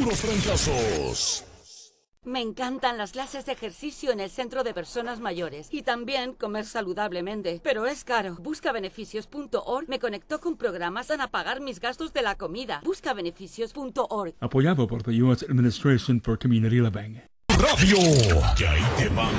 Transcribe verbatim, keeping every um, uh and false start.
puros trancazos. Me encantan las clases de ejercicio en el centro de personas mayores y también comer saludablemente, pero es caro. Buscabeneficios punto org me conectó con programas para pagar mis gastos de la comida. Buscabeneficios punto org. Apoyado por the U S Administration for Community Living. Radio, que ahí te va